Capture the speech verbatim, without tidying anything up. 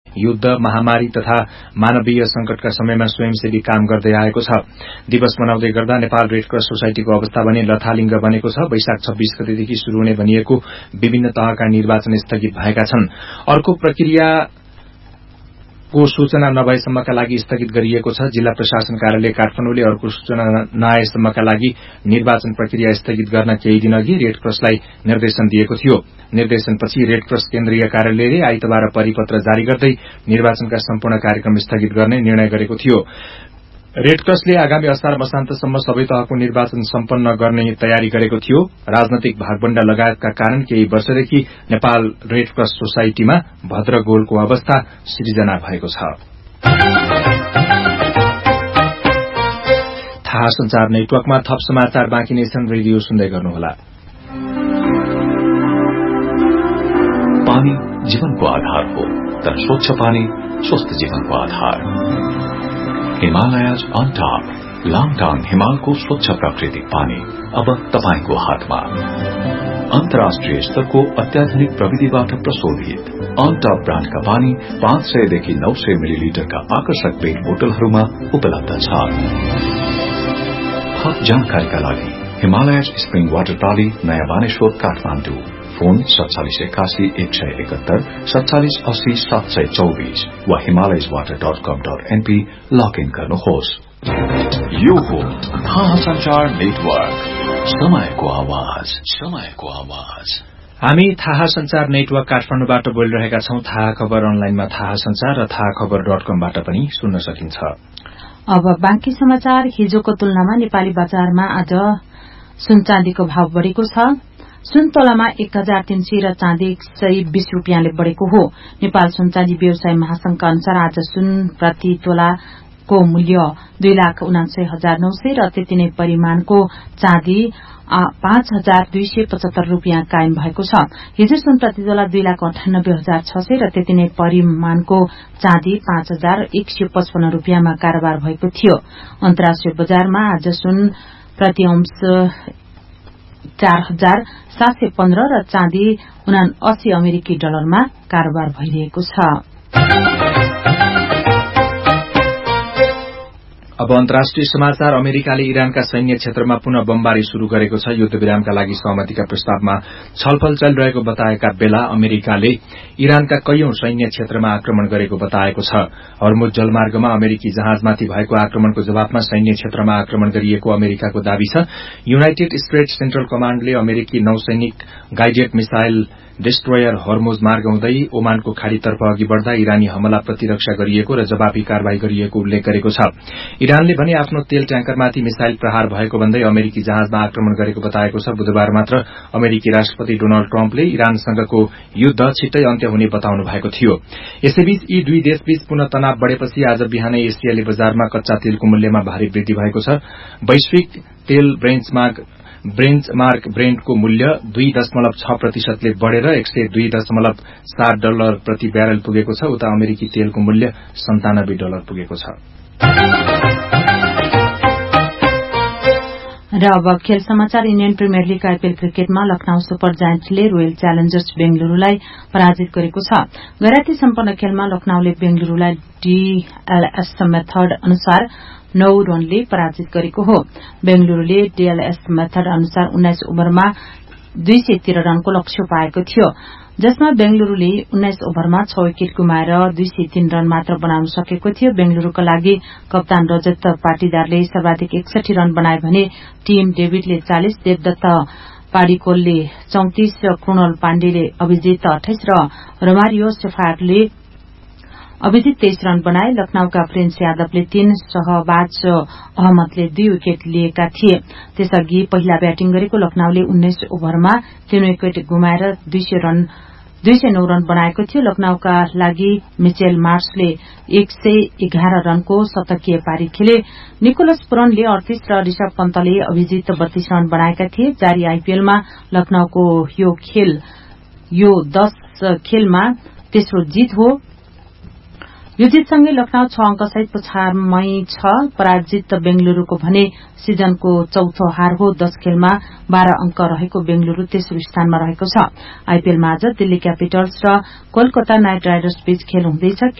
युद्ध, महामारी तथा मानवीय संकटका समयमा स्वयंसेवी काम गर्दै आएको छ। दिवस मनाउँदै गर्दा नेपाल रेड क्रस सोसाइटीको अवस्था भने लथालिङ्ग बनेको छ। वैशाख छब्बीस गतेदेखि शुरू हुने भनिएको विभिन्न तहका निर्वाचन स्थगित भएका छन्। अर्को प्रक्रिया को सूचना नभएसम्मका लागि स्थगित गरिएको छ। जिल्ला प्रशासन कार्यालय काठमाडौँले अर्को सूचना नआएसम्मका लागि निर्वाचन प्रक्रिया स्थगित गर्न केही दिन अघि रेड क्रसलाई निर्देशन दिएको थियो। निर्देशनपछि रेड क्रस केन्द्रीय कार्यालयले आइतबार परिपत्र जारी गर्दै निर्वाचनका सम्पूर्ण कार्यक्रम स्थगित गर्ने निर्णय गरेको थियो। रेड क्रसले आगामी असार मसान्तसम्म सबै तहको निर्वाचन सम्पन्न गर्ने तयारी गरेको थियो। राजनैतिक भागबण्डा लगायतका कारण केही वर्षदेखि नेपाल रेड क्रस सोसाइटीमा भद्रगोलको अवस्था सिर्जना भएको छ। थाहा संचार नेटवर्कमा थप समाचार बाँकी नै छन्। रेडियो सुन्दै गर्नुहोला। पानी जीवनको आधार हो, तर स्वच्छ पानी स्वस्थ जीवनको आधार। हिमालयज अन टॉप लाङटाङ हिमालको स्वच्छ प्राकृतिक पानी अब तपाईको हातमा। अन्तर्राष्ट्रिय स्तरको अत्याधुनिक प्रविधिबाट प्रशोधित अन टॉप ब्रान्डका पानी पाँच सय देखि नौ सय मिलिलिटरका आकर्षक पेट बोतलहरूमा उपलब्ध छ। थप जानकारीका लागि हिमालयज स्प्रिङ वाटर प्राली, नयाँ बानेश्वर, काठमाडौँ। फोन सत्तालिस एकासी एक सय एकहत्तर सत्तालिस अस्सी सात सय चौबीस वा हिमालयज वाटर डट कम डट एनपी लगइन गर्नुहोस्। यो हो थाहा संचार नेटवर्क, समयको आवाज, समयको आवाज। हामी थाहा संचार नेटवर्क काठमाडौँबाट बोलिरहेका छौं। थाहा खबर अनलाइनमा थाहा संचार र थाहा खबर डट कमबाट पनि सुन्न सकिन्छ। अब बाँकी समाचार। हिजोको तुलनामा नेपाली बजारमा आज सुन चाँदीको भाव बढ़ेको छ। सुन तोलामा एक हजार तीन सय र चाँदी एक सय बीस रूपियाँले बढ़ेको हो। नेपाल सुन चाँदी व्यवसाय महासंघका अनुसार आज सुन प्रति तोलाको मूल्य दुई लाख उनान्सय हजार नौ सय र त्यति नै परिमाणको चाँदी पाँच हजार दुई सय पचहत्तर रूपियाँ कायम भएको छ। हिजो सुन प्रति तोला दुई लाख अठानब्बे हजार छ सय र त्यति नै परिमाणको चाँदी पाँच हजार एक सय पचपन्न रूपियाँमा कारोबार भएको थियो। अन्तर्राष्ट्रिय बजारमा आज सुन प्रति अंश चार हजार सात सय पन्ध्र र चाँदी उनासी अमेरिकी डलरमा कारोबार भइरहेको छ। अब अन्तर्राष्ट्रिय समाचार। अमेरिकाले इरानका सैन्य क्षेत्रमा पुनः बमबारी शुरू गरेको छ। युद्धविरामका लागि सहमतिका प्रस्तावमा छलफल चलिरहेको बताएका बेला अमेरिकाले इरानका कैयौं सैन्य क्षेत्रमा आक्रमण गरेको बताएको छ। हर्मुज जलमार्गमा अमेरिकी जहाजमाथि भएको आक्रमणको जवाफमा सैन्य क्षेत्रमा आक्रमण गरिएको अमेरिकाको दावी छ। युनाइटेड स्टेट्स सेन्ट्रल कमाण्डले अमेरिकी नौसैनिक गाइडेड मिसाइल डेस्ट्रोयर हर्मुज मार्ग हुँदै ओमानको खाड़ीतर्फ अघि बढ़दा इरानी हमला प्रतिरक्षा गरिएको र जवाफी कारवाही गरिएको उल्लेख गरेको छ। इरानले भने आफ्नो तेल ट्याङ्करमाथि मिसाइल प्रहार भएको भन्दै अमेरिकी जहाजमा आक्रमण गरेको बताएको छ। बुधबार मात्र अमेरिकी राष्ट्रपति डोनाल्ड ट्रम्पले इरानसँगको युद्ध छिट्टै अन्त्य हुने बताउनु भएको थियो। यसैबीच यी दुई देशबीच पुनः तनाव बढ़ेपछि आज बिहानै एसियाली बजारमा कच्चा तेलको मूल्यमा भारी वृद्धि भएको छ। वैश्विक तेल बेन्चमार्क बेन्चमार्क ब्रेन्टको मूल्य दुई दशमलव छ प्रतिशतले बढ़ेर एक सय दुई दशमलव सात डलर प्रति ब्यारेल पुगेको छ। उता अमेरिकी तेलको मूल्य सन्तानब्बे डलर पुगेको छ। र अब खेल समाचार। इन्डियन प्रिमियर लीग आईपीएल क्रिकेटमा लखनऊ सुपर जायन्ट्सले रोयल च्यालेन्जर्स बेंगलुरूलाई पराजित गरेको छ। गैराती सम्पन्न खेलमा लखनऊले बेंगलुरूलाई डीएलएस मेथड अनुसार नौ रनले पराजित गरेको हो। बेंगलुरूले डीएलएस मेथड अनुसार उन्नाइस ओभरमा दुई सय तेह्र रनको लक्ष्य पाएको थियो, जसमा बेंगलुरूले उन्नाइस ओभरमा छ विकेट गुमाएर दुई सय तीन रन मात्र बनाउन सकेको थियो। बेंगलुरूका लागि कप्तान रजत पाटीदारले सर्वाधिक एकसठी रन बनाए भने टीम डेभिडले चालिस, देवदत्त पाडिकोलले चौतिस, कृणल पाण्डेले अभिजित अठाइस र रोमारियो सेफारले अभिजित तेइस रन बनाए। लखनऊका प्रिन्स यादवले तीन, शहबाज अहमदले दुई विकेट लिएका थिए। त्यसअघि पहिला ब्याटिङ गरेको लखनऊले उन्नाइस ओभरमा तीन विकेट गुमाएर दुई सय रन दुई सय नौ रन बनाएको थियो। लखनऊका लागि मिचेल मार्सले एक सय एघार रनको शतकीय पारी खेले। निकोलस पुरनले अडतीस र ऋषभ पन्तले अभिजित बत्तीस रन बनाएका थिए। जारी आईपीएलमा लखनऊको यो खेल यो दश खेलमा तेस्रो जीत हो। यो जितसँगै लखनऊ छ अंक सहित पछाडमै छ। पराजित बेंगलुरूको भने सिजनको चौथो हार हो। दश खेलमा बाह्र अंक रहेको बेंगलुरू तेस्रो स्थानमा रहेको छ। आईपीएलमा आज दिल्ली क्यापिटल्स र कोलकाता नाइट राइडर्स बीच खेल हुँदैछ।